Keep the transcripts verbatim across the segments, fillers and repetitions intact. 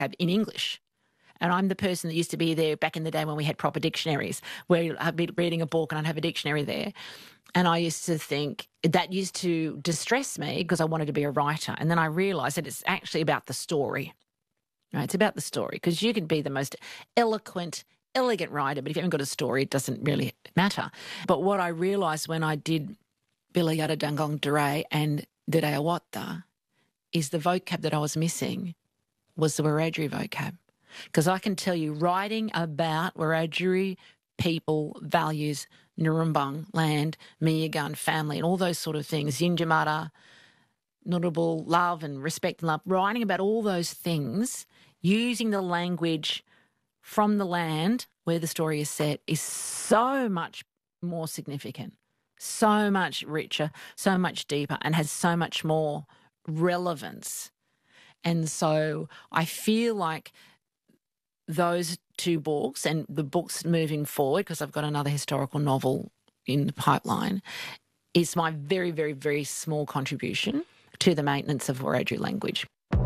in English. And I'm the person that used to be there back in the day when we had proper dictionaries, where I'd be reading a book and I'd have a dictionary there. And I used to think that used to distress me because I wanted to be a writer. And then I realised that it's actually about the story. Right? It's about the story, because you can be the most eloquent, elegant writer, but if you haven't got a story, it doesn't really matter. But what I realised when I did Bila Yada Dangong Duray and Diraya Watta is the vocab that I was missing was the Wiradjuri vocab. Because I can tell you, writing about Wiradjuri people, values, Ngurumbang, land, Miyagun, family, and all those sort of things, Yinjamara, notable love and respect and love, writing about all those things, using the language from the land where the story is set is so much more significant, so much richer, so much deeper, and has so much more relevance. And so I feel like those two books and the books moving forward, because I've got another historical novel in the pipeline, is my very, very, very small contribution to the maintenance of Wiradjuri language.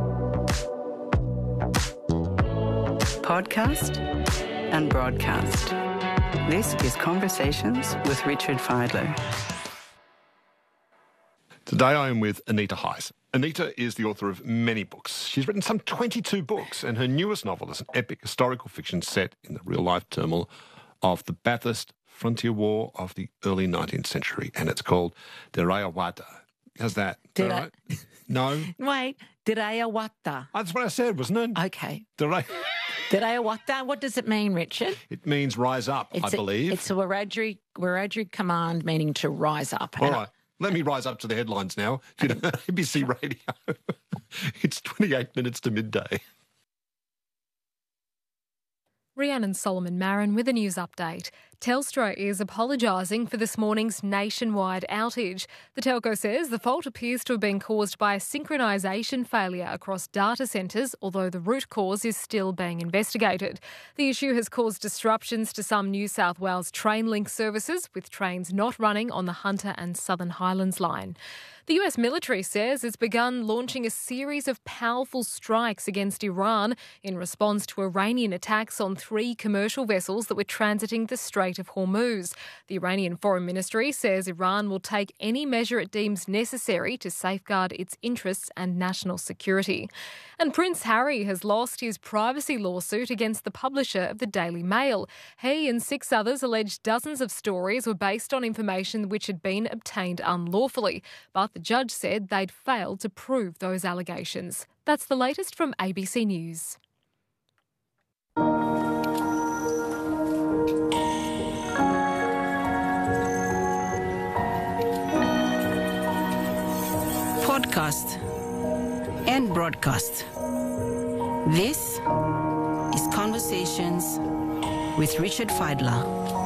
Podcast and broadcast. This is Conversations with Richard Fidler. Today I am with Anita Heiss. Anita is the author of many books. She's written some twenty-two books, and her newest novel is an epic historical fiction set in the real-life turmoil of the Bathurst frontier war of the early nineteenth century, and it's called Diraya Watta. How's that? Is Did that I... right? No? Wait, Diraya Watta. That's what I said, wasn't it? Okay. Diraya... Diraya Watta, what does it mean, Richard? It means rise up, it's I a, believe. It's a Wiradjuri, Wiradjuri command meaning to rise up. All right. Let me rise up to the headlines now. You know, A B C Radio. It's twenty-eight minutes to midday. Rhiannon Solomon Marin with a news update. Telstra is apologising for this morning's nationwide outage. The telco says the fault appears to have been caused by a synchronisation failure across data centres, although the root cause is still being investigated. The issue has caused disruptions to some New South Wales Trainlink services, with trains not running on the Hunter and Southern Highlands line. The U S military says it's begun launching a series of powerful strikes against Iran in response to Iranian attacks on three commercial vessels that were transiting the Strait of Hormuz. The Iranian Foreign Ministry says Iran will take any measure it deems necessary to safeguard its interests and national security. And Prince Harry has lost his privacy lawsuit against the publisher of the Daily Mail. He and six others alleged dozens of stories were based on information which had been obtained unlawfully, but the judge said they'd failed to prove those allegations. That's the latest from A B C News. Podcast and broadcast. This is Conversations with Richard Fidler.